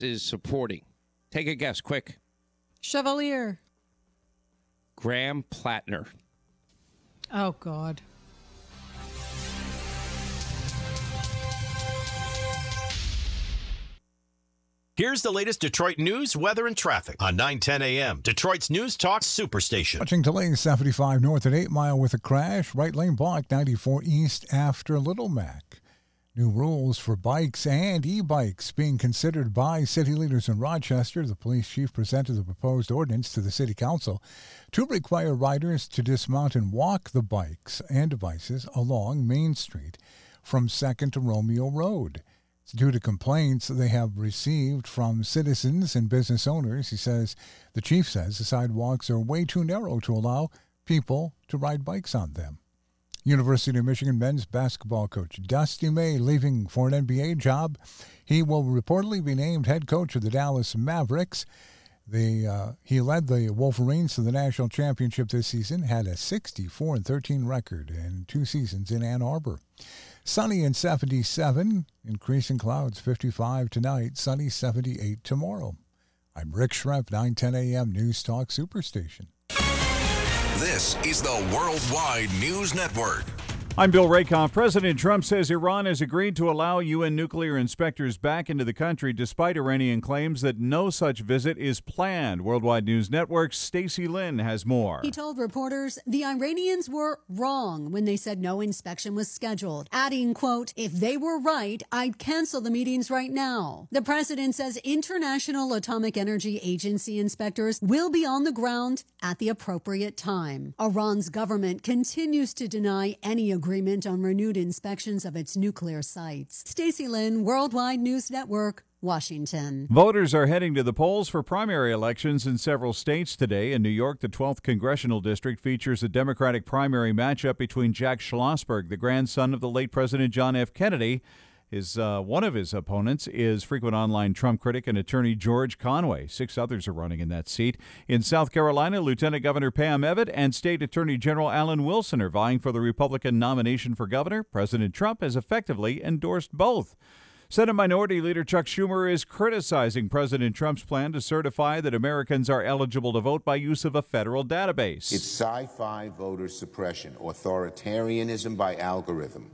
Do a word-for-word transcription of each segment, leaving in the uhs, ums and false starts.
is supporting? Take a guess, quick. Chevalier. Graham Plattner. Oh, God. Here's the latest Detroit news, weather, and traffic on nine ten a.m. Detroit's News Talk Superstation. Watching delays seventy-five north at eight Mile with a crash. Right lane blocked ninety-four east after Little Mac. New rules for bikes and e-bikes being considered by city leaders in Rochester. The police chief presented the proposed ordinance to the city council to require riders to dismount and walk the bikes and devices along Main Street from second to Romeo Road. It's due to complaints they have received from citizens and business owners. He says, the chief says the sidewalks are way too narrow to allow people to ride bikes on them. University of Michigan men's basketball coach Dusty May leaving for an N B A job. He will reportedly be named head coach of the Dallas Mavericks. The, uh, he led the Wolverines to the national championship this season, had a sixty-four and thirteen record in two seasons in Ann Arbor. Sunny and seventy-seven, increasing clouds fifty-five tonight, sunny seventy-eight tomorrow. I'm Rick Schrempf, nine ten a.m. News Talk Superstation. This is the Worldwide News Network. I'm Bill Rakoff. President Trump says Iran has agreed to allow U N nuclear inspectors back into the country despite Iranian claims that no such visit is planned. Worldwide News Network's Stacey Lynn has more. He told reporters the Iranians were wrong when they said no inspection was scheduled, adding, quote, if they were right, I'd cancel the meetings right now. The president says International Atomic Energy Agency inspectors will be on the ground at the appropriate time. Iran's government continues to deny any agreement on renewed inspections of its nuclear sites. Stacey Lynn, Worldwide News Network, Washington. Voters are heading to the polls for primary elections in several states today. In New York, the twelfth Congressional District features a Democratic primary matchup between Jack Schlossberg, the grandson of the late President John F. Kennedy. His, uh, one of his opponents is frequent online Trump critic and attorney George Conway. Six others are running in that seat. In South Carolina, Lieutenant Governor Pam Evitt and State Attorney General Alan Wilson are vying for the Republican nomination for governor. President Trump has effectively endorsed both. Senate Minority Leader Chuck Schumer is criticizing President Trump's plan to certify that Americans are eligible to vote by use of a federal database. It's sci-fi voter suppression, authoritarianism by algorithm.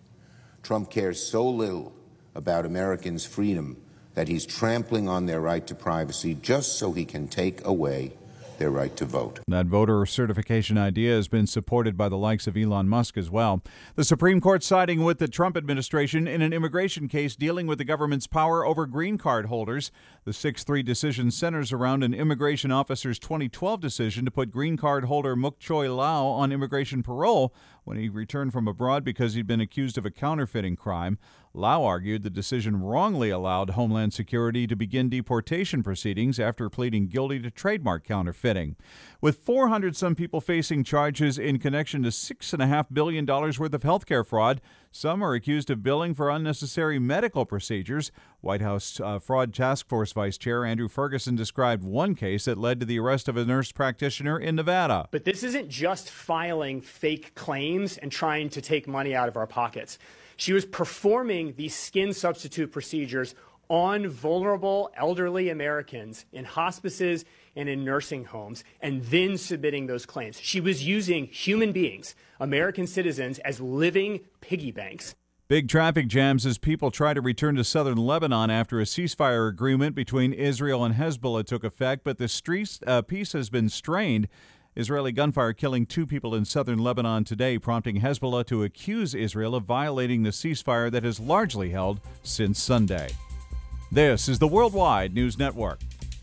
Trump cares so little about Americans' freedom that he's trampling on their right to privacy just so he can take away their right to vote. That voter certification idea has been supported by the likes of Elon Musk as well. The Supreme Court siding with the Trump administration in an immigration case dealing with the government's power over green card holders. The six three decision centers around an immigration officer's twenty twelve decision to put green card holder Muk Choi Lau on immigration parole when he returned from abroad because he'd been accused of a counterfeiting crime. Lau argued the decision wrongly allowed Homeland Security to begin deportation proceedings after pleading guilty to trademark counterfeiting. With four hundred some people facing charges in connection to six point five billion dollars worth of health care fraud, some are accused of billing for unnecessary medical procedures. White House uh, Fraud Task Force Vice Chair Andrew Ferguson described one case that led to the arrest of a nurse practitioner in Nevada. But this isn't just filing fake claims and trying to take money out of our pockets. She was performing these skin substitute procedures on vulnerable elderly Americans in hospices and in nursing homes, and then submitting those claims. She was using human beings, American citizens, as living piggy banks. Big traffic jams as people try to return to southern Lebanon after a ceasefire agreement between Israel and Hezbollah took effect, but the street, uh, peace has been strained. Israeli gunfire killing two people in southern Lebanon today, prompting Hezbollah to accuse Israel of violating the ceasefire that has largely held since Sunday. This is the Worldwide News Network.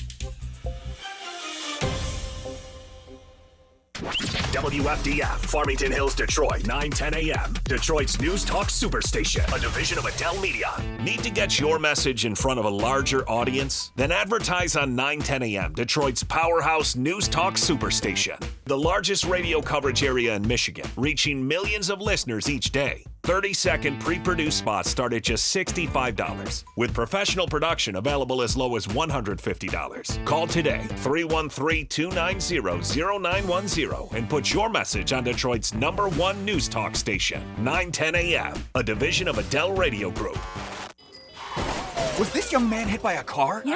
W F D F, Farmington Hills, Detroit, nine ten a.m. Detroit's News Talk Superstation, a division of Adele Media. Need to get your message in front of a larger audience? Then advertise on nine ten a.m., Detroit's powerhouse News Talk Superstation. The largest radio coverage area in Michigan, reaching millions of listeners each day. thirty-second pre-produced spots start at just sixty-five dollars, with professional production available as low as one hundred fifty dollars. Call today, three one three, two nine zero, zero nine one zero, and put your message on Detroit's number one news talk station, nine ten a.m., a division of Adele Radio Group. Was this young man hit by a car?